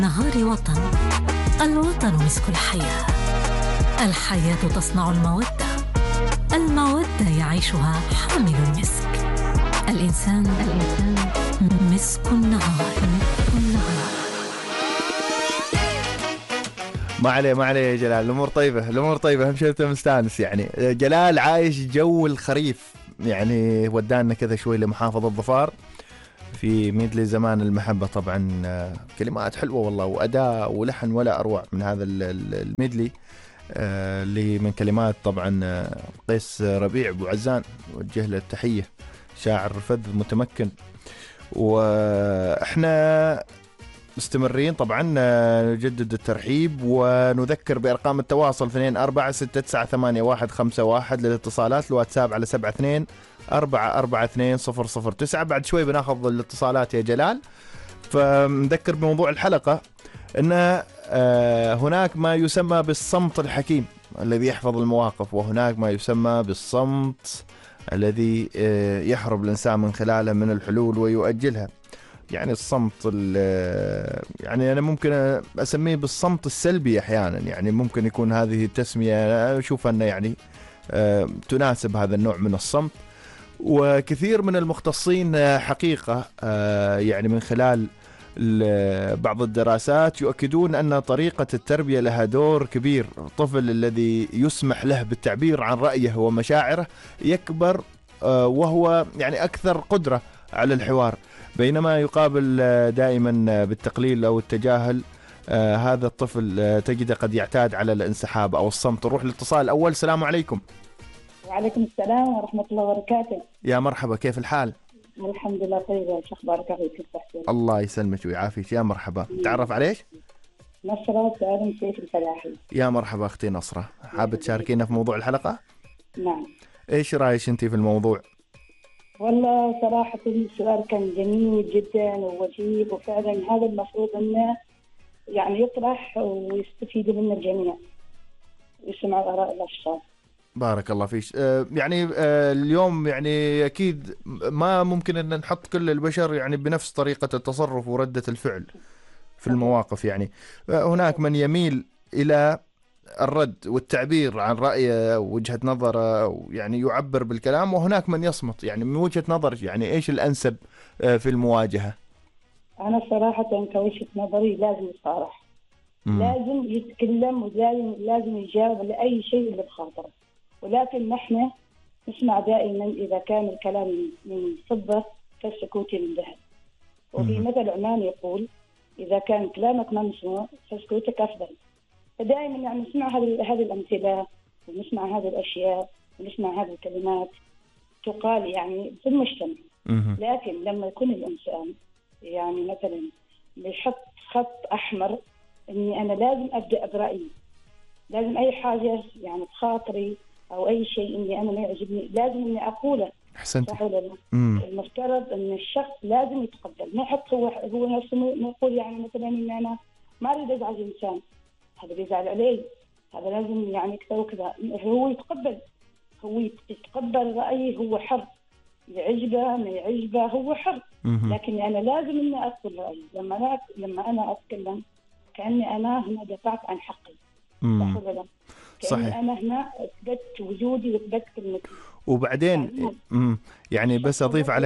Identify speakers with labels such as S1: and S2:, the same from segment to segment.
S1: نهار وطن. الوطن مسك الحياة، الحياة تصنع المودة، المودة يعيشها حامل المسك. الإنسان مسك النهار.
S2: ما عليه يا جلال، الأمور طيبة أهم شيء أنت مستانس. يعني جلال عايش جو الخريف، يعني ودانا كذا شوي لمحافظة ظفار في ميدلي زمان المحبة. طبعا كلمات حلوة والله، وأداء ولحن ولا أروع من هذا الميدلي اللي من كلمات طبعا قيس ربيع أبو عزان، وجه له التحية، شاعر فذ متمكن. وإحنا مستمرين طبعا نجدد الترحيب ونذكر بأرقام التواصل 2469985151 للاتصالات، الواتساب على 72442009. بعد شوي بناخذ الاتصالات يا جلال. فنذكر بموضوع الحلقة أن هناك ما يسمى بالصمت الحكيم الذي يحفظ المواقف، وهناك ما يسمى بالصمت الذي يحرب الإنسان من خلاله من الحلول ويؤجلها. يعني الصمت يعني أنا ممكن أسميه بالصمت السلبي أحيانا، يعني ممكن يكون هذه التسمية أشوف أنه يعني تناسب هذا النوع من الصمت. وكثير من المختصين حقيقة يعني من خلال بعض الدراسات يؤكدون أن طريقة التربية لها دور كبير. الطفل الذي يسمح له بالتعبير عن رأيه ومشاعره يكبر وهو يعني أكثر قدرة على الحوار، بينما يقابل دائما بالتقليل أو التجاهل هذا الطفل تجده قد يعتاد على الانسحاب أو الصمت. نروح للاتصال الأول. السلام عليكم.
S3: وعليكم السلام ورحمة الله وبركاته.
S2: يا مرحبا، كيف الحال؟
S3: الحمد لله طيبة، شو أخبارك أخي؟ كيف تحسين؟
S2: الله يسلمك ويعافيك. يا مرحبا، تعرف عليش؟
S3: نصرة سالم سيف الفلاحي.
S2: يا مرحبا أختي نصرة، حابة تشاركينا في موضوع الحلقة؟
S3: نعم.
S2: إيش رأيك أنتي في الموضوع؟
S3: والله صراحة السؤال كان جميل جدا ووجيب، وفعلا هذا المفروض أنه يعني يطرح ويستفيد منه الجميع ويسمع آراء الأشخاص.
S2: بارك الله فيش. يعني اليوم يعني أكيد ما ممكن أن نحط كل البشر يعني بنفس طريقة التصرف وردة الفعل في المواقف. يعني هناك من يميل إلى الرد والتعبير عن رأيه ووجهة نظره، يعني يعبر بالكلام، وهناك من يصمت. يعني من وجهة نظرك يعني إيش الأنسب في المواجهة؟
S3: أنا صراحة كوجهة نظري لازم يصارح، لازم يتكلم، ولازم يجاوب لأي شيء اللي بخاطره. ولكن نحن نسمع دائما إذا كان الكلام من فضة فالسكوت من ذهب. وفي مثل عمان يقول إذا كان كلامك ما مسموع فسكوتك أفضل. فدائما يعني نسمع هذه الأمثلة، ونسمع هذه الأشياء، ونسمع هذه الكلمات تقال يعني في المجتمع. لكن لما يكون الإنسان يعني مثلا بيحط خط أحمر إني أنا لازم أبدأ برأيي، لازم أي حاجة يعني بخاطري أو أي شيء إني أنا ما يعجبني لازم إني أقوله.
S2: أحسنت.
S3: صح ولا لا؟ المفترض إن الشخص لازم يتقبل، ما يحط هو نفسه نقول يعني مثلا إن أنا ما أريد أزعج إنسان، هذا بيزعل علي، هذا لازم يعني كذا وكذا. هو يتقبل رأيه، هو حر، يعجبه ما يعجبه هو حر. لكن أنا لازم إني أقول رأيي. لما أنا أتكلم كأني أنا هنا دفعت عن حقي. صح ولا لا؟
S2: صحيح.
S3: أنا هنا أثبت وجودي وأثبت كلمتي.
S2: وبعدين يعني بس أضيف على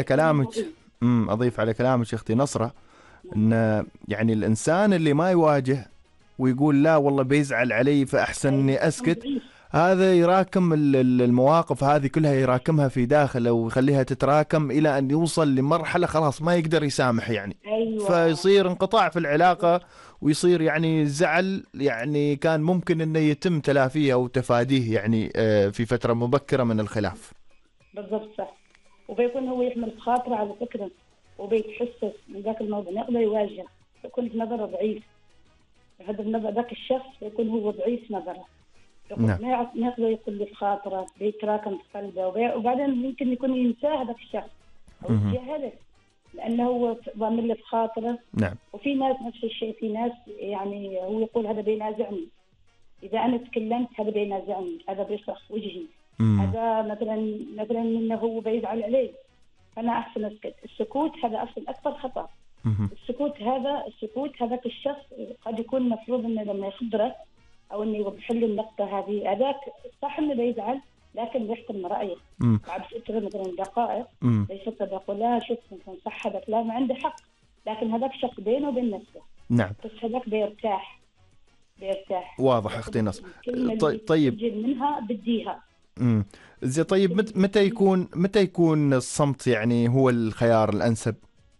S2: كلامك أختي نصرة، إن يعني الإنسان اللي ما يواجه ويقول لا والله بيزعل علي فأحسن إني أسكت، هذا يراكم المواقف هذه كلها، يراكمها في داخله ويخليها تتراكم إلى أن يوصل لمرحلة خلاص ما يقدر يسامح يعني.
S3: أيوة.
S2: فيصير انقطاع في العلاقة، ويصير يعني زعل يعني كان ممكن أنه يتم تلافيه أو تفاديه يعني في فترة مبكرة من الخلاف.
S3: بالضبط صح. وبيكون هو يحمل خاطره على فكرة، وبيتحسس من ذاك الموضوع، يقدر يواجه، يكون في نظره ضعيف. هذا النظر ذاك الشخص يكون هو ضعيف نظره،
S2: نعم.
S3: ما يقدر يقول لي في خاطره، بيتراكم في قلبه، وبعدين ممكن يكون ينساه هذاك الشخص أو يتجاهله لأنه هو ضامن له في خاطره.
S2: نعم.
S3: وفي ناس نفس الشيء، في ناس يعني هو يقول هذا بينازعني، إذا أنا تكلمت هذا بينازعني، هذا بيصرخ وجهي، هذا مثلا إنه هو بيزعل عليه، فأنا أحسن أسكت. السكوت هذا أصلا أكبر خطأ. السكوت هذاك الشخص قد يكون مفروض انه لما يخبره او انه يوضح له النقطه هذه، هذاك صح انه بيزعل لكن يحترم رايه. بعد فتره مثلا دقائق يفكر يقول لا شوف مثلا صح هذاك لا ما عنده حق، لكن هذاك شخص بينه وبين نفسه.
S2: نعم.
S3: بس هذاك بيرتاح.
S2: واضح اختي نصر.
S3: طيب منها بديها.
S2: زي طيب متى يكون الصمت يعني هو الخيار الانسب؟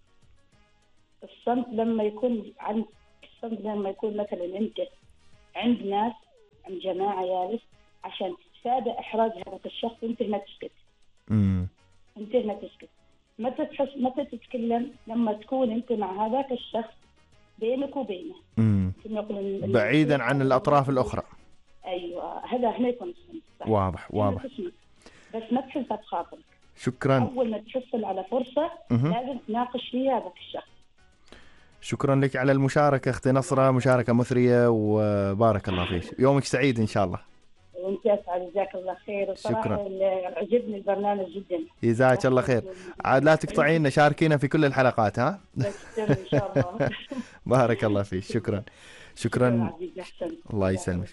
S3: الصمت لما يكون مثلا انت عند ناس، عند جماعه جالس عشان تتفادى احراج هذا الشخص، انت ما تسكت. انت ما تسكت، متى تتكلم لما تكون انت مع هذاك الشخص بينك وبينه
S2: بعيدا عن الاطراف الاخرى.
S3: ايوه هذا هنا يكون الصمت.
S2: واضح.
S3: بس ما تحس بخاطرك.
S2: شكرا.
S3: اول ما تحصل على فرصه لازم تناقش فيها هذاك الشخص.
S2: شكرا لك على المشاركه اختي نصره، مشاركه مثريه وبارك الله فيك. يومك سعيد ان شاء الله.
S3: وانت اسعد، جزاك الله خير.
S2: شكرا.
S3: عجبني البرنامج جدا.
S2: جزاك الله خير. عاد لا تقطعينا، شاركينا في كل الحلقات ها.
S3: ان شاء الله.
S2: بارك الله فيك. شكرا. الله يسلمك.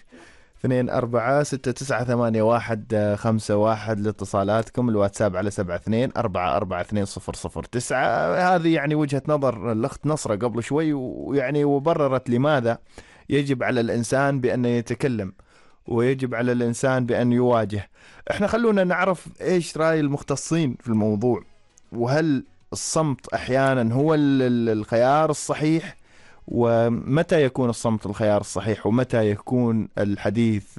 S2: 24698151 لاتصالاتكم. الواتساب على 7244420009. هذه يعني وجهة نظر الأخت نصرة قبل شوي، ويعني وبررت لماذا يجب على الإنسان بأن يتكلم ويجب على الإنسان بأن يواجه. احنا خلونا نعرف ايش رأي المختصين في الموضوع، وهل الصمت أحيانا هو الخيار الصحيح، ومتى يكون الصمت الخيار الصحيح، ومتى يكون الحديث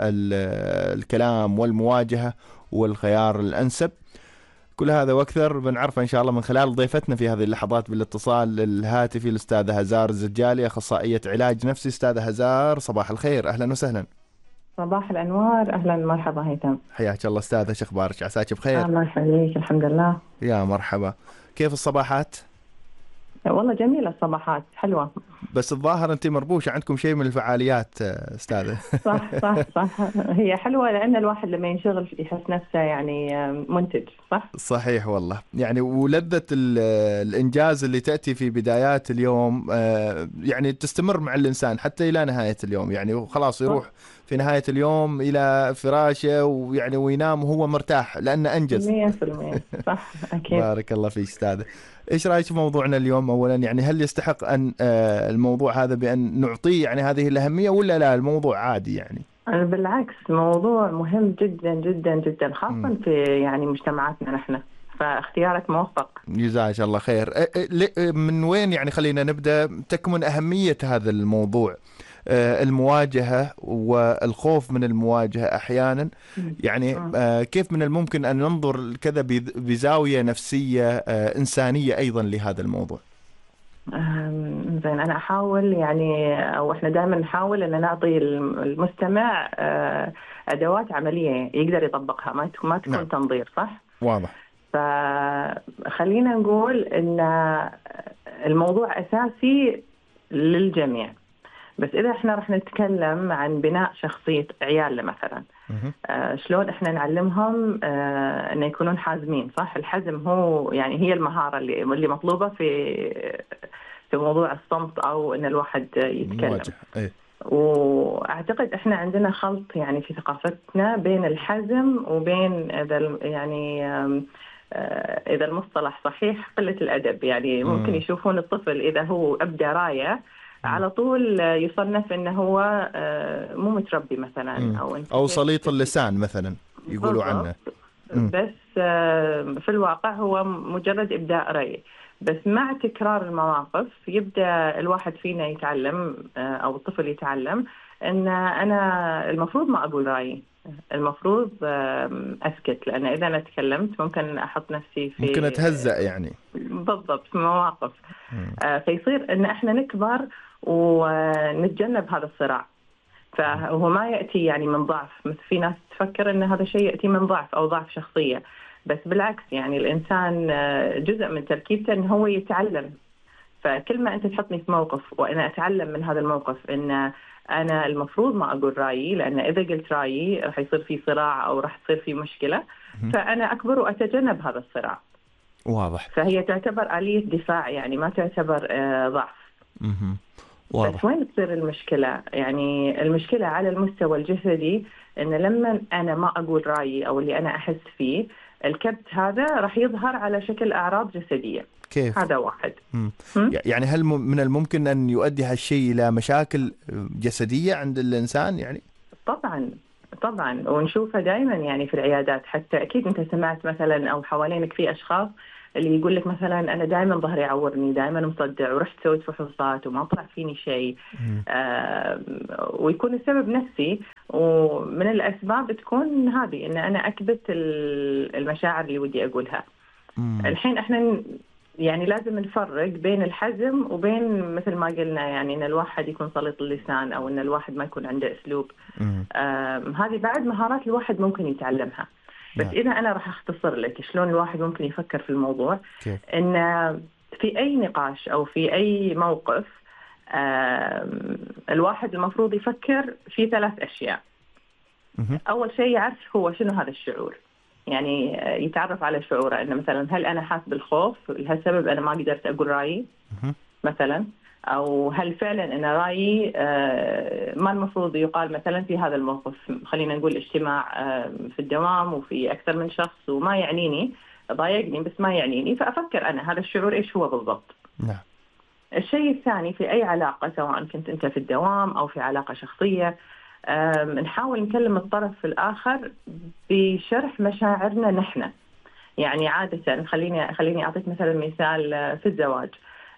S2: والكلام والمواجهة والخيار الأنسب. كل هذا وأكثر بنعرفه إن شاء الله من خلال ضيفتنا في هذه اللحظات بالاتصال الهاتفي الأستاذة هزار الزجالي، أخصائية علاج نفسي. أستاذة هزار صباح الخير، أهلا وسهلا.
S4: صباح الأنوار، أهلا مرحبا هيثم.
S2: حياك الله أستاذة، شو أخبارك؟ عساك بخير.
S4: الله يخليك، الحمد لله.
S2: يا مرحبا. كيف الصباحات؟
S4: والله جميلة الصباحات، حلوة.
S2: بس الظاهر أنت مربوشة عندكم شيء من الفعاليات أستاذة.
S4: صح. هي حلوة لأن الواحد لما ينشغل يحس نفسه يعني منتج.
S2: صحيح والله. يعني ولذة الإنجاز اللي تأتي في بدايات اليوم يعني تستمر مع الإنسان حتى إلى نهاية اليوم، يعني وخلاص يروح في نهاية اليوم إلى فراشه ويعني وينام وهو مرتاح لأنه أنجز.
S4: 100% صح أكيد.
S2: بارك الله فيك أستاذة. إيش رأيك في موضوعنا اليوم؟ أولا يعني هل يستحق أن الموضوع هذا بأن نعطيه يعني هذه الأهمية، ولا لا الموضوع عادي يعني؟
S4: بالعكس، موضوع مهم جدا جدا جدا، خاصة في يعني مجتمعاتنا نحن، فاختيارك موفق.
S2: جزاك الله خير. من وين يعني خلينا نبدأ تكمن أهمية هذا الموضوع؟ المواجهة والخوف من المواجهة أحيانا، يعني كيف من الممكن أن ننظر كذا بزاوية نفسية إنسانية أيضا لهذا الموضوع؟
S4: زين، أنا أحاول يعني، أو إحنا دائما نحاول أن نعطي المستمع أدوات عملية يقدر يطبقها، ما تكون
S2: نعم.
S4: تنظير. صح؟
S2: واضح.
S4: فخلينا نقول أن الموضوع أساسي للجميع، بس إذا إحنا رح نتكلم عن بناء شخصية عيالنا مثلا، شلون إحنا نعلمهم أن يكونون حازمين. صح؟ الحزم هو يعني هي المهارة اللي مطلوبة في موضوع الصمت، أو أن الواحد يتكلم. وأعتقد إحنا عندنا خلط يعني في ثقافتنا بين الحزم وبين إذا المصطلح صحيح قلة الأدب. يعني ممكن يشوفون الطفل إذا هو أبدى راية على طول يصنف إنه هو مو متربي مثلا،
S2: أو سليط اللسان مثلا يقولوا عنه.
S4: بس في الواقع هو مجرد إبداء رأي. بس مع تكرار المواقف يبدأ الواحد فينا يتعلم، أو الطفل يتعلم إن أنا المفروض ما أقول رأيي، المفروض أسكت، لأن إذا أنا تكلمت ممكن أحط نفسي في
S2: ممكن أتهزأ يعني.
S4: بالضبط، في مواقف. فيصير إن إحنا نكبر ونتجنب هذا الصراع. فهو ما يأتي يعني من ضعف، مثل في ناس تفكر إن هذا الشيء يأتي من ضعف أو ضعف شخصية، بس بالعكس يعني الإنسان جزء من تركيبته إنه هو يتعلم. فكل ما أنت تحطني في موقف وأنا أتعلم من هذا الموقف إن أنا المفروض ما أقول رأيي، لأن إذا قلت رأيي رح يصير في صراع أو رح تصير في مشكلة، فأنا أكبر وأتجنب هذا الصراع.
S2: واضح.
S4: فهي تعتبر آلية دفاع، يعني ما تعتبر ضعف.
S2: واضح.
S4: بس وين تصير المشكلة؟ يعني المشكلة على المستوى الجسدي، إن لما أنا ما أقول رأيي أو اللي أنا أحس فيه، الكبت هذا راح يظهر على شكل أعراض جسدية.
S2: كيف؟
S4: هذا واحد.
S2: يعني هل من الممكن أن يؤدي هالشيء إلى مشاكل جسدية عند الإنسان يعني؟
S4: طبعا ونشوفها دائما يعني في العيادات. حتى أكيد أنت سمعت مثلا أو حوالينك في أشخاص اللي يقول لك مثلا أنا دائما ظهري يعورني، دائما مصدع، ورحت سويت فحوصات وما طلع فيني شيء، ويكون السبب نفسي. ومن الأسباب تكون هذه، إن أنا أكبت المشاعر اللي ودي أقولها. الحين إحنا يعني لازم نفرق بين الحزم وبين مثل ما قلنا، يعني إن الواحد يكون سليط اللسان أو إن الواحد ما يكون عنده أسلوب. هذه بعد مهارات الواحد ممكن يتعلمها. بس إذا أنا راح أختصر لك شلون الواحد ممكن يفكر في الموضوع، إن في أي نقاش أو في أي موقف الواحد المفروض يفكر في 3 أشياء. أول شيء يعرف هو شنو هذا الشعور، يعني يتعرف على شعوره، إنه مثلا هل أنا حاس بالخوف لهالسبب أنا ما قدرت أقول رأيي مثلا، أو هل فعلا أنا رأيي ما المفروض يقال مثلا في هذا الموقف. خلينا نقول اجتماع في الدوام وفي أكثر من شخص وما يعنيني، ضايقني بس ما يعنيني، فأفكر أنا هذا الشعور إيش هو بالضبط.
S2: نعم.
S4: الشيء الثاني، في أي علاقة سواء كنت أنت في الدوام أو في علاقة شخصية، نحاول نكلم الطرف الآخر بشرح مشاعرنا نحن. يعني عادة خليني أعطيك مثلا مثال في الزواج.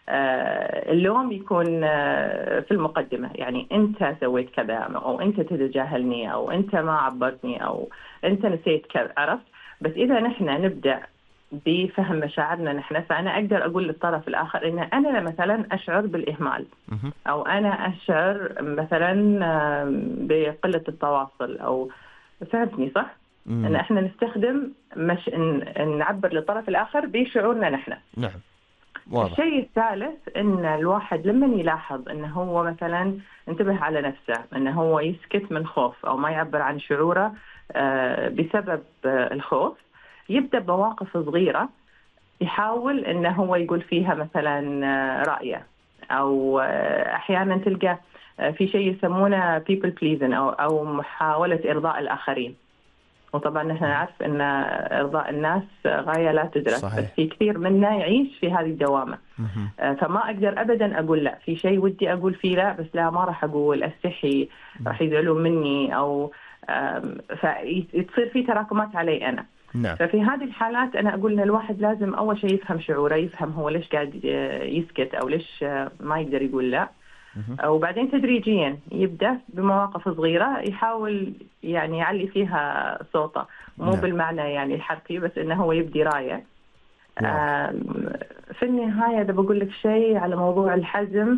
S4: اللوم يكون في المقدمة، يعني أنت سويت كذا، أو أنت تتجاهلني، أو أنت ما عبرتني، أو أنت نسيت كذا، عرفت؟ بس إذا نحن نبدأ بفهم مشاعرنا نحن، فأنا أقدر أقول للطرف الآخر إن أنا مثلا أشعر بالإهمال، أو أنا أشعر مثلا بقلة التواصل، أو فهمتني صح؟ أن إحنا نستخدم نعبر للطرف الآخر بشعورنا نحن.
S2: نعم. واضح.
S4: الشيء الثالث، إن الواحد لما يلاحظ إنه هو مثلا انتبه على نفسه، إنه هو يسكت من خوف أو ما يعبر عن شعوره بسبب الخوف، يبدأ بمواقف صغيرة يحاول إنه هو يقول فيها مثلا رأيه. أو أحيانا تلقى في شيء يسمونه people pleasing أو محاولة إرضاء الآخرين. وطبعا نحن نعرف أن إرضاء الناس غاية لا تدرك. صحيح. بس في كثير منا يعيش في هذه الدوامة. فما أقدر أبدا أقول لا، في شيء ودي أقول فيه لا، بس لا ما راح أقول، أستحي، راح يزعلون مني، أو فيصير في تراكمات علي أنا.
S2: نعم.
S4: ففي هذه الحالات أنا أقول إن الواحد لازم أول شيء يفهم شعوره، يفهم هو ليش قاعد يسكت أو ليش ما يقدر يقول لا. وبعدين تدريجيا يبدأ بمواقف صغيرة يحاول يعني يعلي فيها صوته، مو بالمعنى يعني الحرفي، بس إنه هو يبدي راية. في النهاية إذا بقول لك شيء على موضوع الحزم،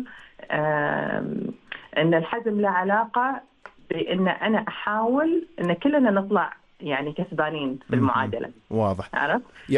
S4: إن الحزم له علاقة بإن أنا أحاول إن كلنا نطلع يعني كسبانين في المعادلة.
S2: واضح.
S4: عرفت؟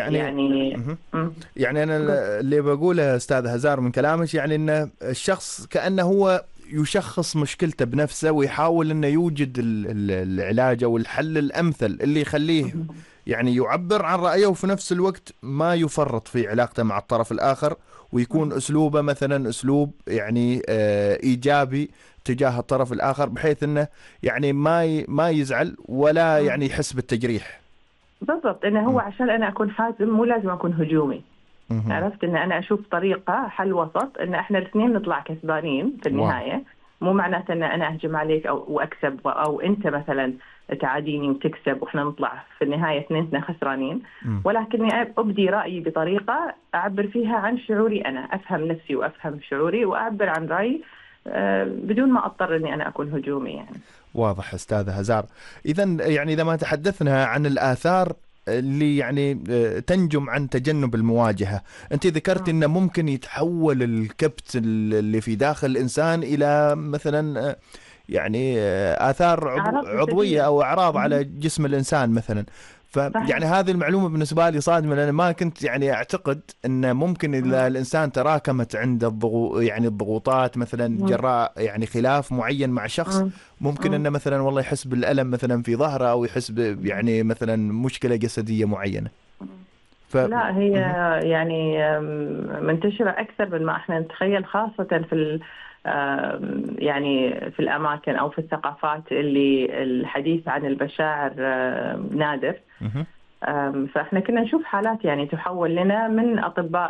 S2: يعني أنا اللي بقوله أستاذ هزار من كلامك، يعني إن الشخص كأنه هو يشخص مشكلته بنفسه ويحاول إنه يوجد العلاج أو الحل الأمثل اللي يخليه يعني يعبر عن رأيه، وفي نفس الوقت ما يفرط في علاقته مع الطرف الآخر، ويكون أسلوبه مثلا أسلوب يعني إيجابي تجاه الطرف الآخر، بحيث إنه يعني ما يزعل ولا يعني يحس بالتجريح.
S4: بالضبط. إنه هو عشان أنا أكون حازم مو لازم أكون هجومي. عرفت؟ إن أنا أشوف طريقة حل وسط، إن إحنا الاثنين نطلع كسبانين في النهاية. مو معناته إن أنا أهجم عليك أو أكسب، أو أنت مثلا تعاديني وتكسب وإحنا نطلع في النهاية اثنين خسرانين. ولكني أبدي رأيي بطريقة أعبر فيها عن شعوري أنا، أفهم نفسي وأفهم شعوري وأعبر عن رأيي بدون ما أضطر إني أنا أكون هجومي يعني.
S2: واضح أستاذ هزار. إذا ما تحدثنا عن الآثار اللي يعني تنجم عن تجنب المواجهة، أنت ذكرت إنه ممكن يتحول الكبت اللي في داخل الإنسان إلى مثلا يعني آثار عضوية أو أعراض على جسم الإنسان مثلا. فيعني هذه المعلومة بالنسبة لي صادمة، لأن ما كنت يعني أعتقد أن ممكن إذا الإنسان تراكمت عند الضغوطات مثلا جراء يعني خلاف معين مع شخص، ممكن أنه مثلا والله يحس بالألم مثلا في ظهره، أو يحس يعني مثلا مشكلة جسدية معينة.
S4: لا هي يعني منتشرة أكثر من ما احنا نتخيل، خاصة في يعني في الأماكن أو في الثقافات اللي الحديث عن البشاعر نادر. فاحنا كنا نشوف حالات يعني تحول لنا من أطباء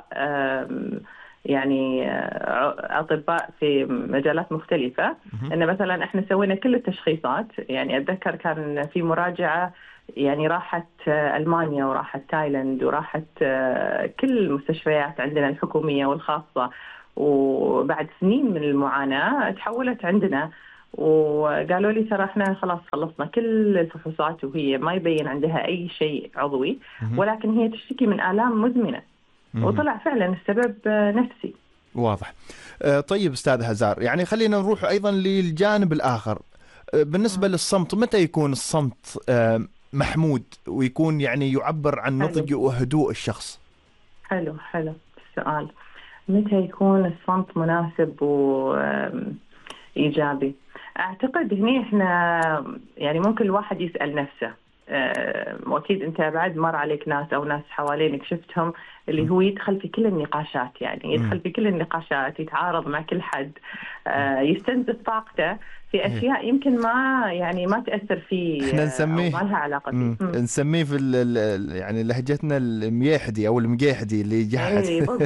S4: يعني أطباء في مجالات مختلفة، إن مثلا إحنا سوينا كل التشخيصات. يعني أتذكر كان في مراجعة يعني راحت ألمانيا وراحت تايلاند وراحت كل المستشفيات عندنا الحكومية والخاصة، وبعد سنين من المعاناة تحولت عندنا وقالوا لي ترى احنا خلاص خلصنا كل الفحوصات وهي ما يبين عندها أي شيء عضوي، ولكن هي تشتكي من آلام مزمنة. وطلع فعلا السبب نفسي.
S2: واضح. طيب أستاذ هزار، يعني خلينا نروح أيضا للجانب الآخر. بالنسبة للصمت، متى يكون الصمت محمود ويكون يعني يعبر عن نضج وهدوء الشخص؟
S4: حلو السؤال. متى يكون الصمت مناسب وإيجابي؟ أعتقد هنا إحنا يعني ممكن الواحد يسأل نفسه، وأكيد أنت بعد مر عليك ناس أو ناس حوالينك شفتهم اللي هو يدخل في كل النقاشات، يعني يدخل في كل النقاشات، يتعارض مع كل حد، يستنزف طاقته في أشياء يمكن ما تأثر فيه،
S2: احنا نسميه
S4: ما لها علاقة فيه.
S2: نسميه في يعني لهجتنا الميحدي أو المجيحدي اللي يجحد.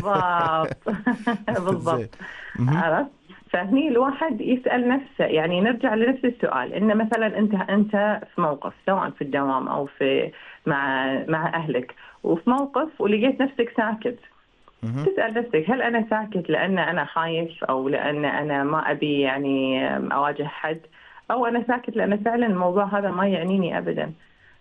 S4: بالضبط. عرفت؟ فهني الواحد يسأل نفسه، يعني نرجع لنفس السؤال، إن مثلا أنت في موقف سواء في الدوام أو في مع أهلك، وفي موقف ولقيت نفسك ساكت، تسأل نفسك هل أنا ساكت لأن أنا خايف أو لأن أنا ما أبي يعني أواجه حد، أو أنا ساكت لأن فعلا الموضوع هذا ما يعنيني أبدا.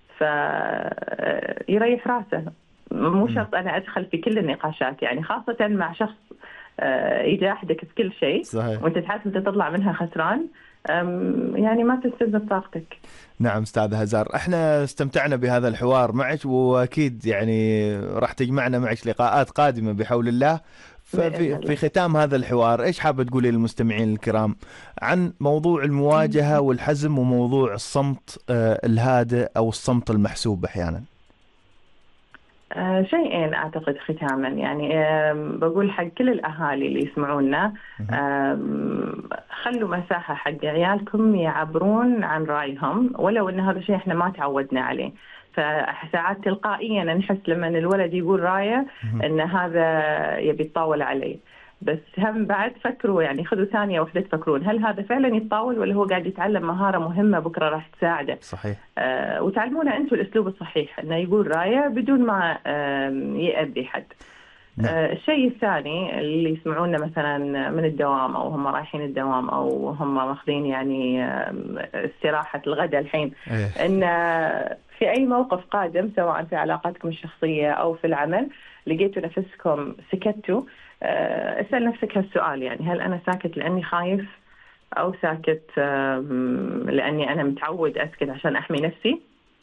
S4: فيريح راسه، مو شرط أنا أدخل في كل النقاشات، يعني خاصة مع شخص يجاحدك في كل شيء صحيح. وانت تحس انت تطلع منها خسران، يعني ما تستنزف طاقتك.
S2: نعم أستاذ هزار، احنا استمتعنا بهذا الحوار معك، واكيد يعني راح تجمعنا معك لقاءات قادمة بحول الله. في ختام هذا الحوار، ايش حابة تقولي للمستمعين الكرام عن موضوع المواجهة والحزم وموضوع الصمت الهادئ او الصمت المحسوب احيانا؟
S4: شيئين أعتقد ختاما، يعني بقول حق كل الأهالي اللي يسمعونا، خلوا مساحة حق عيالكم يعبرون عن رأيهم، ولو أن هذا الشيء إحنا ما تعودنا عليه. فساعات تلقائيا نحس لما الولد يقول رأيه أن هذا يبي يتطاول عليه، بس هم بعد فكروا، يعني خذوا ثانية واحدة تفكرون هل هذا فعلا يتطاول ولا هو قاعد يتعلم مهارة مهمة بكرة راح تساعده.
S2: صحيح.
S4: وتعلمونا أنتوا الأسلوب الصحيح، أنه يقول رأيه بدون ما يأذي حد. الشيء الثاني اللي يسمعونا مثلا من الدوام أو هم رايحين الدوام أو هم ماخذين يعني استراحة الغداء الحين، أن في أي موقف قادم سواء في علاقاتكم الشخصية أو في العمل لقيتوا نفسكم سكتوا، اسأل نفسك هالسؤال، يعني هل أنا ساكت لأني خايف أو ساكت لأني أنا متعود أسكت عشان أحمي نفسي؟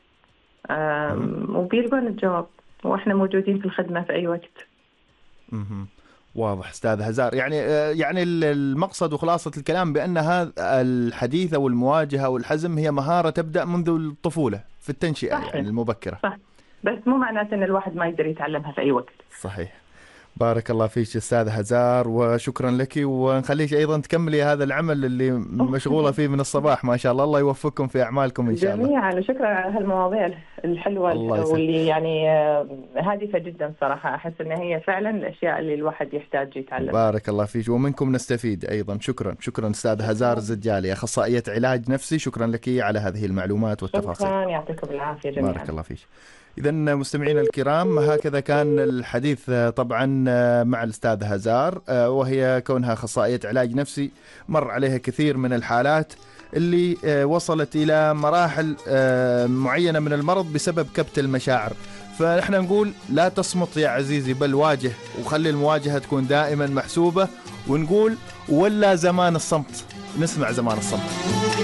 S4: وبيلقون الجواب، وإحنا موجودين في الخدمة في أي وقت.
S2: واضح أستاذ هزار، يعني المقصد وخلاصة الكلام بأن هذا الحديث أو المواجهة والحزم هي مهارة تبدأ منذ الطفولة في التنشئة. صحيح. يعني المبكرة.
S4: صح. بس مو معناته أن الواحد ما يقدر يتعلمها في أي وقت.
S2: صحيح. بارك الله فيك أستاذ هزار، وشكرا لك، ونخليك أيضا تكملي هذا العمل اللي مشغولة فيه من الصباح. ما شاء الله، الله يوفقكم في أعمالكم إن شاء الله
S4: جميعا. شكرا على هالمواضيع الحلوة واللي يعني هادفة جدا صراحة. أحس أن هي فعلا الأشياء اللي الواحد يحتاج يتعلم.
S2: بارك الله فيك، ومنكم نستفيد أيضا. شكرا أستاذ هزار الزجالي، أخصائية علاج نفسي، شكرا لك على هذه المعلومات والتفاصيل.
S4: شكرا، يعطيكم العافية جميعا.
S2: بارك الله فيك. إذا مستمعينا الكرام، هكذا كان الحديث طبعا مع الأستاذ هزار، وهي كونها أخصائية علاج نفسي مر عليها كثير من الحالات اللي وصلت إلى مراحل معينة من المرض بسبب كبت المشاعر. فنحن نقول لا تصمت يا عزيزي، بل واجه، وخلي المواجهة تكون دائما محسوبة، ونقول ولا زمان الصمت. نسمع زمان الصمت.